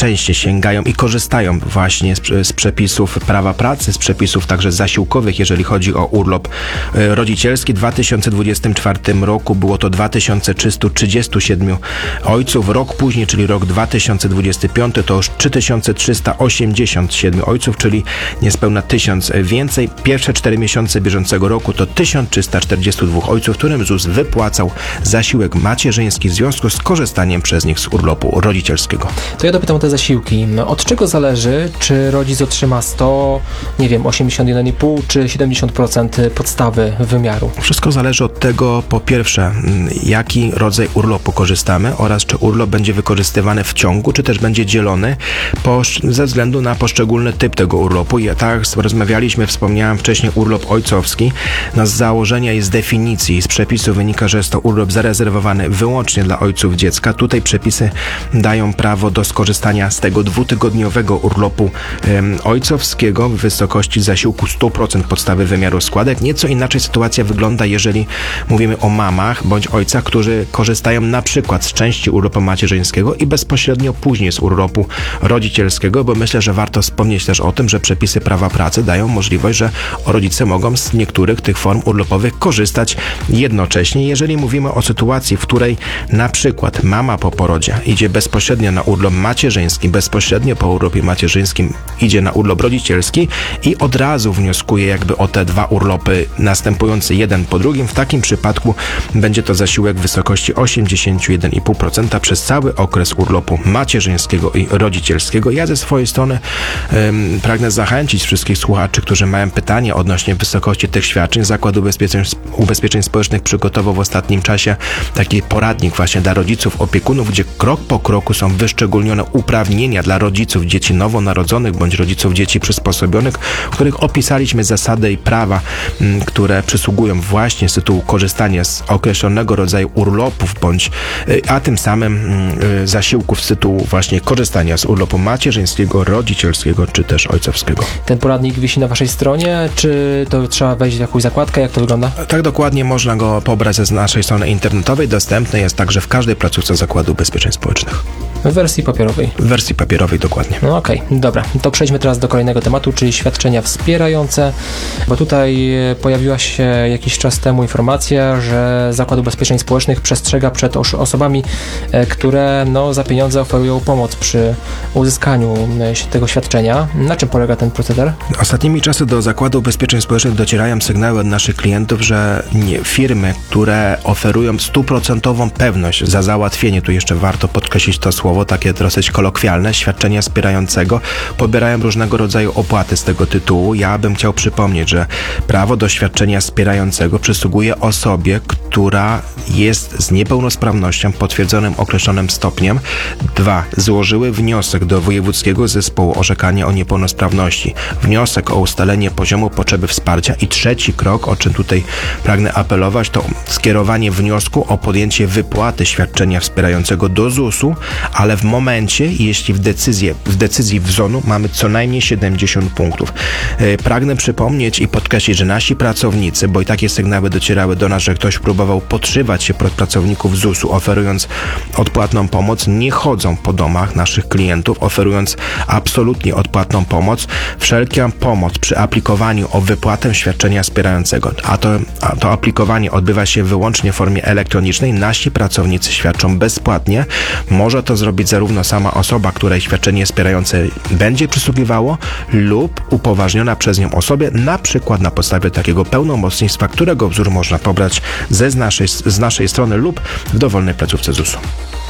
częściej sięgają i korzystają właśnie z przepisów prawa pracy, z przepisów także zasiłkowych, jeżeli chodzi o urlop rodzicielski. W 2024 roku było to 2337 ojców. Rok później, czyli rok 2025, to już 3387 ojców, czyli niespełna 1000 więcej. Pierwsze 4 miesiące bieżącego roku to 1342 ojców, którym ZUS wypłacał zasiłek macierzyński w związku z korzystaniem przez nich z urlopu rodzicielskiego. To ja dopytam o te zasiłki. Od czego zależy, czy rodzic otrzyma 100, 81,5 czy 70% podstawy wymiaru? Wszystko zależy od tego, po pierwsze, jaki rodzaj urlopu korzystamy oraz czy urlop będzie wykorzystywany w ciągu, czy też będzie dzielony ze względu na poszczególny typ tego urlopu. I tak rozmawialiśmy, wspomniałem wcześniej, urlop ojcowski. Z założenia i z definicji, z przepisu wynika, że jest to urlop zarezerwowany wyłącznie dla ojców dziecka. Tutaj przepisy dają prawo do skorzystania z tego 2-tygodniowego urlopu ojcowskiego w wysokości zasiłku 100% podstawy wymiaru składek. Nieco inaczej sytuacja wygląda, jeżeli mówimy o mamach bądź ojcach, którzy korzystają na przykład z części urlopu macierzyńskiego i bezpośrednio później z urlopu rodzicielskiego, bo myślę, że warto wspomnieć też o tym, że przepisy prawa pracy dają możliwość, że rodzice mogą z niektórych tych form urlopowych korzystać jednocześnie. Jeżeli mówimy o sytuacji, w której na przykład mama po porodzie idzie bezpośrednio na urlop macierzyński, bezpośrednio po urlopie macierzyńskim idzie na urlop rodzicielski i od razu wnioskuje jakby o te dwa urlopy następujące jeden po drugim, w takim przypadku będzie to zasiłek w wysokości 81,5% przez cały okres urlopu macierzyńskiego i rodzicielskiego. Ja ze swojej strony pragnę zachęcić wszystkich słuchaczy, którzy mają pytanie odnośnie wysokości tych świadczeń. Zakład Ubezpieczeń Społecznych przygotował w ostatnim czasie taki poradnik właśnie dla rodziców, opiekunów, gdzie krok po kroku są wyszczególnione uprawnienia dla rodziców dzieci nowonarodzonych bądź rodziców dzieci przysposobionych, w których opisaliśmy zasady i prawa, które przysługują właśnie z tytułu korzystania z określonego rodzaju urlopów a tym samym zasiłków z tytułu właśnie korzystania z urlopu macierzyńskiego, rodzicielskiego czy też ojcowskiego. Ten poradnik wisi na waszej stronie, czy to trzeba wejść w jakąś zakładkę? Jak to wygląda? Tak, dokładnie, można go pobrać z naszej strony internetowej. Dostępny jest także w każdej placówce Zakładu Ubezpieczeń Społecznych. W wersji papierowej? W wersji papierowej, dokładnie. No okej, dobra. To przejdźmy teraz do kolejnego tematu, czyli świadczenia wspierające, bo tutaj pojawiła się jakiś czas temu informacja, że Zakład Ubezpieczeń Społecznych przestrzega przed osobami, które za pieniądze oferują pomoc przy uzyskaniu tego świadczenia. Na czym polega ten proceder? Ostatnimi czasy do Zakładu Ubezpieczeń Społecznych docierają sygnały od naszych klientów, że firmy, które oferują 100% pewność za załatwienie, tu jeszcze warto podkreślić to słowo, takie dosyć kolokwialne, świadczenia wspierającego, pobierają różnego rodzaju opłaty z tego tytułu. Ja bym chciał przypomnieć, że prawo do świadczenia wspierającego przysługuje osobie, która jest z niepełnosprawnością potwierdzonym określonym stopniem. 2. Złożyły wniosek do Wojewódzkiego Zespołu Orzekania o Niepełnosprawności. Wniosek o ustalenie poziomu potrzeby wsparcia. I trzeci krok, o czym tutaj pragnę apelować, to skierowanie wniosku o podjęcie wypłaty świadczenia wspierającego do ZUS-u, ale w momencie, jeśli w decyzji WZON-u mamy co najmniej 70 punktów. Pragnę przypomnieć i podkreślić, że nasi pracownicy, bo i takie sygnały docierały do nas, że ktoś próbował podszywać się pod pracowników ZUS-u, oferując odpłatną pomoc, nie chodzą po domach naszych klientów, oferując absolutnie odpłatną pomoc. Wszelka pomoc przy aplikowaniu o wypłatę świadczenia wspierającego, a to aplikowanie odbywa się wyłącznie w formie elektronicznej, nasi pracownicy świadczą bezpłatnie. Może to zrobić zarówno sama osoba, której świadczenie wspierające będzie przysługiwało, lub upoważniona przez nią osobie, na przykład na podstawie takiego pełnomocnictwa, którego wzór można pobrać z naszej strony lub w dowolnej placówce ZUS-u.